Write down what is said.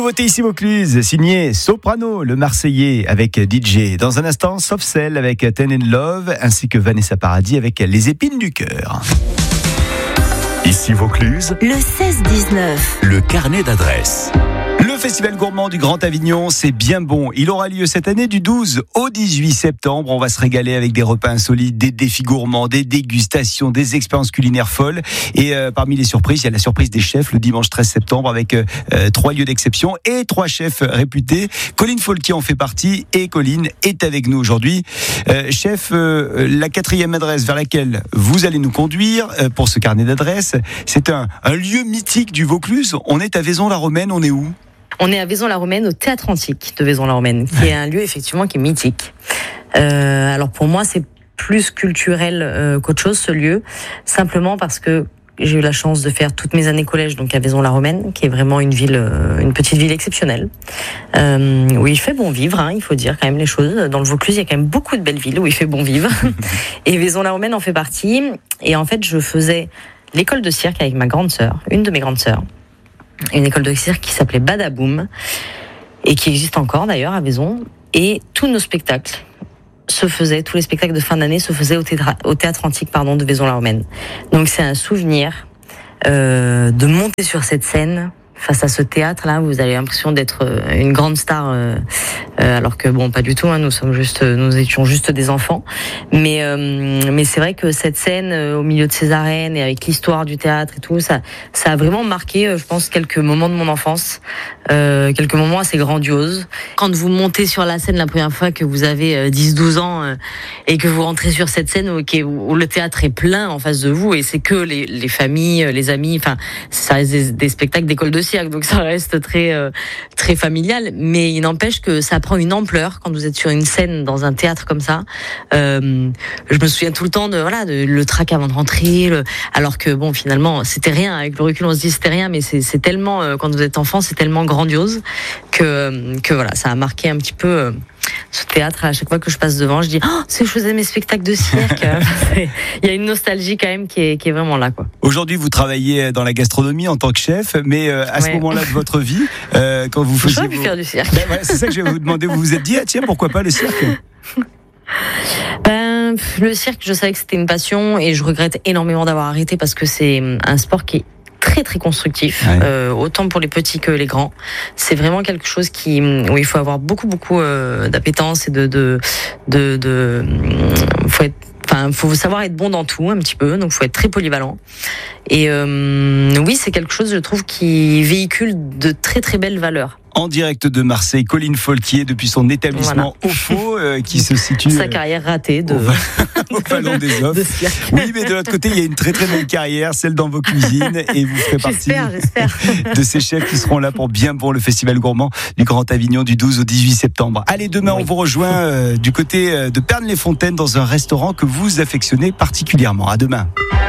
nouveauté ici Vaucluse, signé Soprano, le Marseillais avec DJ. Dans un instant, Soft Cell avec Ten and Love, ainsi que Vanessa Paradis avec Les Épines du Cœur. Ici Vaucluse, le 16-19. le carnet d'adresses. Le Festival gourmand du Grand Avignon, c'est bien bon. Il aura lieu cette année du 12 au 18 septembre. On va se régaler avec des repas insolites, des défis gourmands, des dégustations, des expériences culinaires folles. Et parmi les surprises, il y a la surprise des chefs le dimanche 13 septembre avec 3 lieux d'exception et 3 chefs réputés. Colline Folquier en fait partie et Colline est avec nous aujourd'hui. Chef, la 4e adresse vers laquelle vous allez nous conduire pour ce carnet d'adresses, c'est un lieu mythique du Vaucluse. On est à Vaison-la-Romaine, on est où ? On est à Vaison-la-Romaine, au Théâtre Antique de Vaison-la-Romaine, qui est un lieu effectivement qui est mythique. Alors pour moi, c'est plus culturel qu'autre chose ce lieu, simplement parce que j'ai eu la chance de faire toutes mes années collège donc à Vaison-la-Romaine, qui est vraiment une ville, une petite ville exceptionnelle, où il fait bon vivre, hein, il faut dire quand même les choses. Dans le Vaucluse, il y a quand même beaucoup de belles villes où il fait bon vivre, et Vaison-la-Romaine en fait partie. Et en fait, je faisais l'école de cirque avec ma grande sœur, une de mes grandes sœurs. Une école de cirque qui s'appelait Badaboum et qui existe encore d'ailleurs à Vaison. Et tous nos spectacles tous les spectacles de fin d'année se faisaient au théâtre antique de Vaison-la-Romaine. Donc c'est un souvenir de monter sur cette scène face à ce théâtre-là, vous avez l'impression d'être une grande star, alors que bon, pas du tout. Hein, nous étions juste des enfants. Mais c'est vrai que cette scène au milieu de ces arènes et avec l'histoire du théâtre et tout, ça a vraiment marqué, je pense, quelques moments de mon enfance, quelques moments assez grandioses. Quand vous montez sur la scène la première fois que vous avez 10-12 ans et que vous rentrez sur cette scène où le théâtre est plein en face de vous et c'est que les familles, les amis, enfin, ça reste des spectacles d'école de cirque, donc ça reste très très familial, mais il n'empêche que ça prend une ampleur quand vous êtes sur une scène dans un théâtre comme ça. Je me souviens tout le temps de le trac avant de rentrer, alors que bon, finalement c'était rien, avec le recul on se dit c'était rien, mais c'est tellement, quand vous êtes enfant, c'est tellement grandiose que voilà, ça a marqué un petit peu ce théâtre. À chaque fois que je passe devant, je dis c'est où je faisais mes spectacles de cirque. Il y a une nostalgie quand même qui est vraiment là, quoi. Aujourd'hui, vous travaillez dans la gastronomie en tant que chef, mais à ce moment-là de votre vie, quand vous faisiez... J'aurais pu faire du cirque. C'est ça que je vais vous demander. Vous vous êtes dit, tiens, pourquoi pas le cirque ? Le cirque, je savais que c'était une passion et je regrette énormément d'avoir arrêté parce que c'est un sport qui est très très constructif, autant pour les petits que les grands. C'est vraiment quelque chose où il faut avoir beaucoup d'appétence et faut savoir être bon dans tout un petit peu, donc faut être très polyvalent. Et oui, c'est quelque chose, je trouve, qui véhicule de très très belles valeurs. En direct de Marseille, Colline Folquier, depuis son établissement Aufo, qui se situe... Sa carrière ratée au Vallon des Offres. Oui, mais de l'autre côté, il y a une très très belle carrière, celle dans vos cuisines, et vous ferez partie de ces chefs qui seront là pour le Festival gourmand du Grand Avignon du 12 au 18 septembre. Allez, demain, on vous rejoint du côté de Pernes-les-Fontaines dans un restaurant que vous affectionnez particulièrement. À demain.